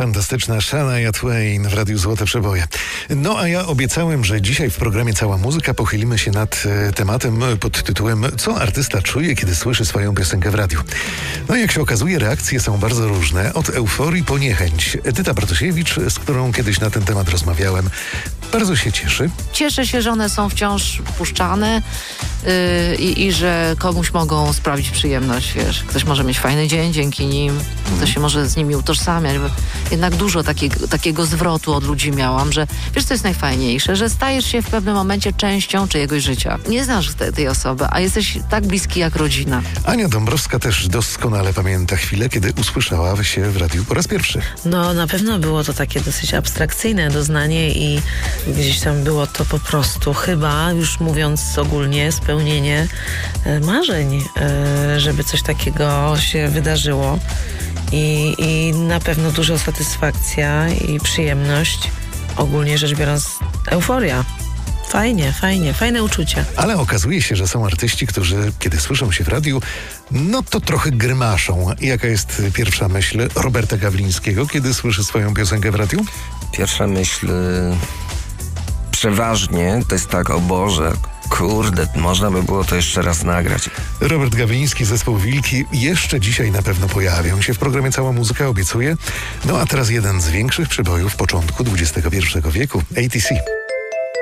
Fantastyczna Shania Twain w Radiu Złote Przeboje. No a ja obiecałem, że dzisiaj w programie Cała Muzyka pochylimy się nad tematem pod tytułem Co artysta czuje, kiedy słyszy swoją piosenkę w radiu? No jak się okazuje, reakcje są bardzo różne, od euforii po niechęć. Edyta Bartosiewicz, z którą kiedyś na ten temat rozmawiałem, bardzo się cieszy. Cieszę się, że one są wciąż puszczane i że komuś mogą sprawić przyjemność, wiesz. Ktoś może mieć fajny dzień dzięki nim, ktoś się może z nimi utożsamiać. Bo jednak dużo takiego zwrotu od ludzi miałam, że wiesz, co jest najfajniejsze, że stajesz się w pewnym momencie częścią czyjegoś życia. Nie znasz tej osoby, a jesteś tak bliski jak rodzina. Ania Dąbrowska też doskonale pamięta chwilę, kiedy usłyszała się w radiu po raz pierwszy. No, na pewno było to takie dosyć abstrakcyjne doznanie i gdzieś tam było to po prostu chyba, już mówiąc ogólnie, spełnienie marzeń, żeby coś takiego się wydarzyło. I na pewno duża satysfakcja i przyjemność, ogólnie rzecz biorąc, euforia. Fajne uczucie. Ale okazuje się, że są artyści, którzy, kiedy słyszą się w radiu, no to trochę grymaszą. Jaka jest pierwsza myśl Roberta Gawlińskiego, kiedy słyszy swoją piosenkę w radiu? Pierwsza myśl przeważnie to jest tak, o Boże, kurde, można by było to jeszcze raz nagrać. Robert Gawliński, zespół Wilki, jeszcze dzisiaj na pewno pojawią się w programie Cała Muzyka, obiecuję. No a teraz jeden z większych przebojów początku XXI wieku, ATC.